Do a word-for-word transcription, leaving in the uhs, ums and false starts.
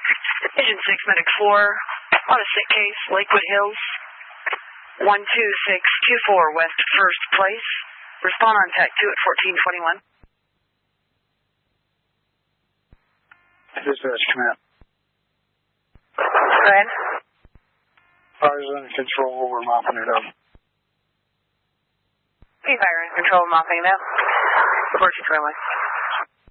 Agent six, Medic four, on a sick case, Lakewood Hills, one two six two four West First Place. Respond on TAC two at fourteen twenty-one. Dispatch, come out. Go ahead. Fire's under control, we're mopping it up. Fire in control, mopping it up. fourteen twenty-one.